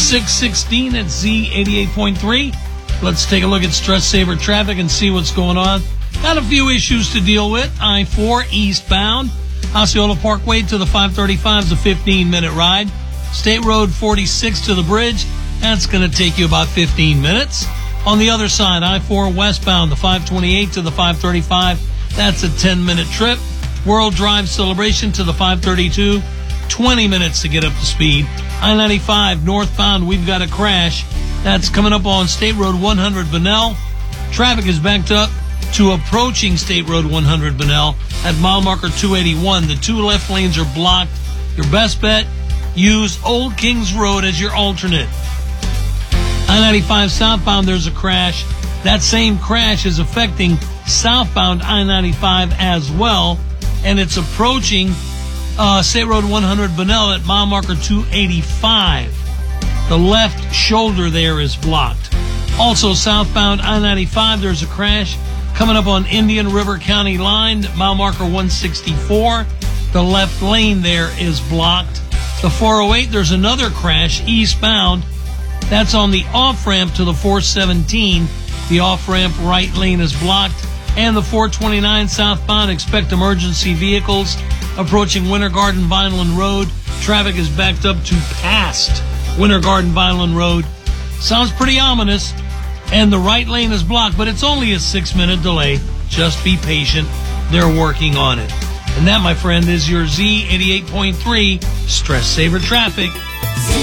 616 at Z88.3. Let's take a look at Stress Saver traffic and see what's going on. Got a few issues to deal with. I-4 eastbound. Osceola Parkway to the 535 is a 15-minute ride. State Road 46 to the bridge. That's going to take you about 15 minutes. On the other side, I-4 westbound, the 528 to the 535. That's a 10-minute trip. World Drive Celebration to the 532. 20 minutes to get up to speed. I-95 northbound, we've got a crash. That's coming up on State Road 100 Bunnell. Traffic is backed up to approaching State Road 100 Bunnell at mile marker 281. The two left lanes are blocked. Your best bet, use Old Kings Road as your alternate. I-95 southbound, there's a crash. That same crash is affecting southbound I-95 as well, and it's approaching State Road 100 Bunnell at mile marker 285. The left shoulder there is blocked. Also southbound I-95, there's a crash coming up on Indian River County line, mile marker 164. The left lane there is blocked. The 408, there's another crash eastbound. That's on the off-ramp to the 417. The off-ramp right lane is blocked. And the 429 southbound, expect emergency vehicles approaching Winter Garden Vineland Road. Traffic is backed up to past Winter Garden Vineland Road. Sounds pretty ominous. And the right lane is blocked, but it's only a 6-minute delay. Just be patient. They're working on it. And that, my friend, is your Z88.3 Stress Saver Traffic.